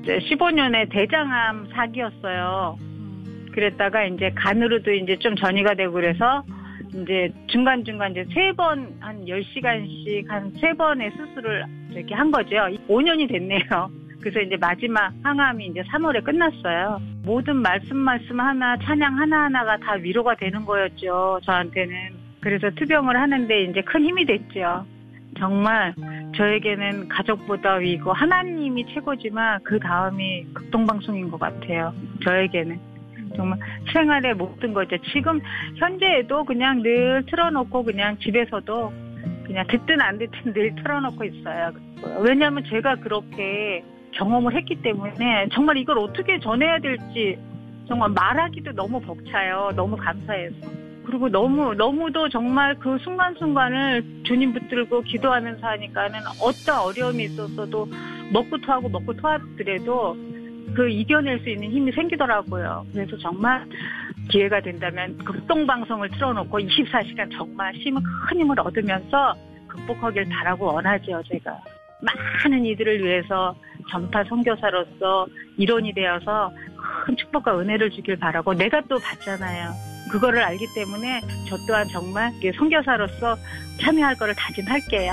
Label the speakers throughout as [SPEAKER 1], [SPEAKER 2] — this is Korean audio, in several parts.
[SPEAKER 1] 이제 15년에 대장암 사기였어요. 그랬다가 이제 간으로도 이제 좀 전이가 되고 그래서 이제 중간중간 이제 3번, 한 10시간씩 한 3번의 수술을 이렇게 한 거죠. 5년이 됐네요. 그래서 이제 마지막 항암이 이제 3월에 끝났어요. 모든 말씀 하나, 찬양 하나하나가 다 위로가 되는 거였죠, 저한테는. 그래서 투병을 하는데 이제 큰 힘이 됐죠. 정말 저에게는 가족보다 위고 하나님이 최고지만 그 다음이 극동방송인 것 같아요. 저에게는. 정말 생활의 모든 거죠. 지금 현재에도 그냥 늘 틀어놓고 그냥 집에서도 그냥 듣든 안 듣든 늘 틀어놓고 있어요. 왜냐하면 제가 그렇게 경험을 했기 때문에 정말 이걸 어떻게 전해야 될지 정말 말하기도 너무 벅차요. 너무 감사해서. 그리고 너무도 정말 그 순간순간을 주님 붙들고 기도하면서 하니까는 어떤 어려움이 있었어도 먹고 토하더라도 그 이겨낼 수 있는 힘이 생기더라고요. 그래서 정말 기회가 된다면 극동방송을 틀어놓고 24시간 정말 큰 힘을 얻으면서 극복하길 바라고 원하죠, 제가. 많은 이들을 위해서 전파 선교사로서 일원이 되어서 큰 축복과 은혜를 주길 바라고 내가 또 받잖아요. 그거를 알기 때문에 저 또한 정말 선교사로서 참여할 거를 다짐할게요.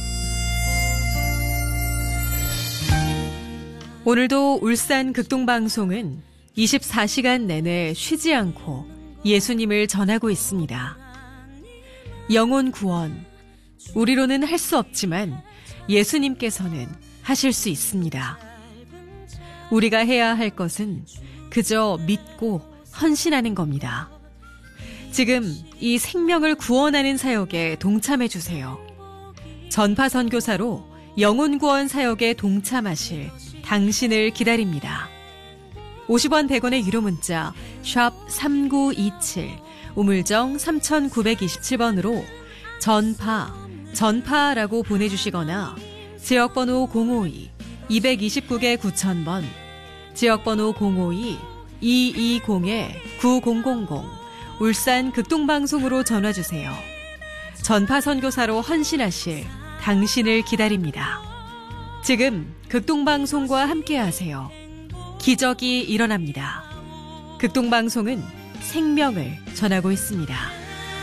[SPEAKER 2] 오늘도 울산 극동방송은 24시간 내내 쉬지 않고 예수님을 전하고 있습니다. 영혼 구원, 우리로는 할 수 없지만 예수님께서는 하실 수 있습니다. 우리가 해야 할 것은 그저 믿고 헌신하는 겁니다. 지금 이 생명을 구원하는 사역에 동참해 주세요. 전파 선교사로 영혼 구원 사역에 동참하실 당신을 기다립니다. 50원 100원의 유료 문자 샵 3927 우물정 3927번으로 전파라고 보내주시거나 지역번호 052-229개 9000번, 지역번호 052-220-9000 울산 극동방송으로 전화주세요. 전파 선교사로 헌신하실 당신을 기다립니다. 지금 극동방송과 함께하세요. 기적이 일어납니다. 극동방송은 생명을 전하고 있습니다.